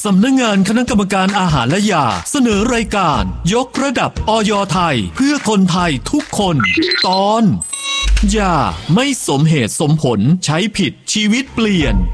สำนักงานคณะกรรมการอาหารและยาเสนอรายการยกระดับอย.ไทยเพื่อคนไทยทุกคนตอนยาไม่สมเหตุสมผลใช้ผิดชีวิตเปลี่ยน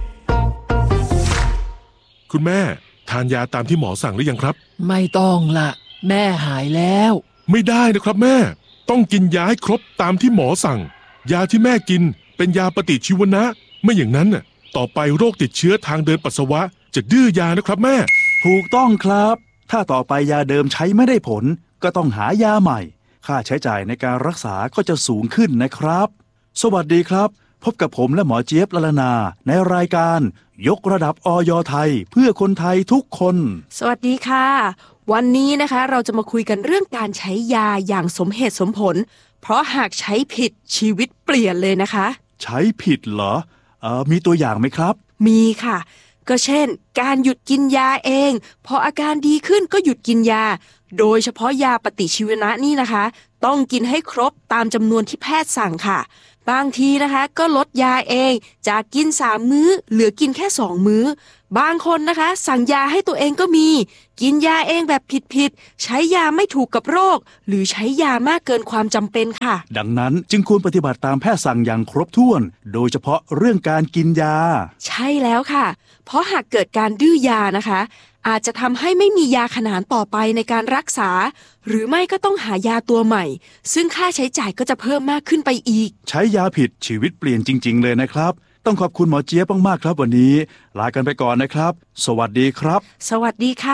คุณแม่ทานยาตามที่หมอสั่งหรือยังครับไม่ต้องละแม่หายแล้วไม่ได้นะครับแม่ต้องกินยาให้ครบตามที่หมอสั่งยาที่แม่กินเป็นยาปฏิชีวนะไม่อย่างนั้นน่ะต่อไปโรคติดเชื้อทางเดินปัสสาวะจะดื้อยานะครับแม่ถูกต้องครับถ้าต่อไปยาเดิมใช้ไม่ได้ผลก็ต้องหายาใหม่ค่าใช้จ่ายในการรักษาก็จะสูงขึ้นนะครับสวัสดีครับพบกับผมและหมอเจี๊ยบละลานาในรายการยกระดับอย.ไทยเพื่อคนไทยทุกคนสวัสดีค่ะวันนี้นะคะเราจะมาคุยกันเรื่องการใช้ยาอย่างสมเหตุสมผลเพราะหากใช้ผิดชีวิตเปลี่ยนเลยนะคะใช้ผิดเหรอมีตัวอย่างไหมครับมีค่ะก็เช่นการหยุดกินยาเองพออาการดีขึ้นก็หยุดกินยาโดยเฉพาะยาปฏิชีวนะนี่นะคะต้องกินให้ครบตามจำนวนที่แพทย์สั่งค่ะบางทีนะคะก็ลดยาเองจากกิน3มื้อเหลือกินแค่2มื้อบางคนนะคะสั่งยาให้ตัวเองก็มีกินยาเองแบบผิดๆใช้ยาไม่ถูกกับโรคหรือใช้ยามากเกินความจำเป็นค่ะดังนั้นจึงควรปฏิบัติตามแพทย์สั่งอย่างครบถ้วนโดยเฉพาะเรื่องการกินยาใช่แล้วค่ะเพราะหากเกิดการดื้อยานะคะอาจจะทำให้ไม่มียาขนานต่อไปในการรักษาหรือไม่ก็ต้องหายาตัวใหม่ซึ่งค่าใช้จ่ายก็จะเพิ่มมากขึ้นไปอีกใช้ยาผิดชีวิตเปลี่ยนจริงๆเลยนะครับต้องขอบคุณหมอเจี๊ยบมากๆครับวันนี้ลากันไปก่อนนะครับสวัสดีครับสวัสดีค่ะ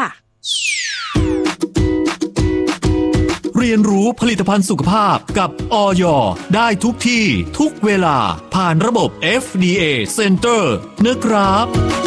เรียนรู้ผลิตภัณฑ์สุขภาพกับอย.ได้ทุกที่ทุกเวลาผ่านระบบ FDA Center นะครับ